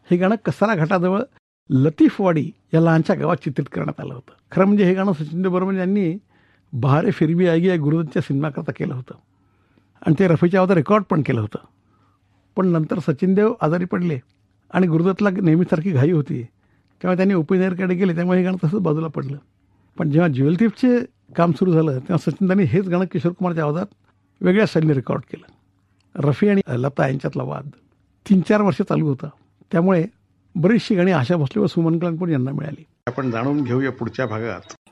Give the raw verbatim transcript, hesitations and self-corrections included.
हे गाणं कसारा घाटाजवळ लतीफवाडी या लहानशा गावात चित्रित करण्यात आलं होतं. खरं म्हणजे हे गाणं सचिन देव बर्मन यांनी बहारे फिर भी आएगी या गुरुदत्तच्या सिनेमाकरता केलं होतं आणि ते रफीच्या आवाजात रेकॉर्ड पण केलं होतं. पण नंतर सचिन देव आजारी पडले आणि गुरुदत्तला नेहमीसारखी घाई होती, तेव्हा त्यांनी ओपनएअरकडे गेले, त्यामुळे हे गाणं तसंच बाजूला पडलं. पण जेव्हा ज्वेल थीफचे काम सुरू झालं तेव्हा सचिनदांनी हेच गाणं किशोर कुमारच्या आवाजात वेगळ्या शैलीने रेकॉर्ड केलं. रफी आणि लता यांच्यातला वाद तीन चार वर्ष चालू होता, त्यामुळे बरीचशी गाणी आशा भोसले व सुमन कल्याणपूर यांना मिळाली. आपण जाणून घेऊया पुढच्या भागात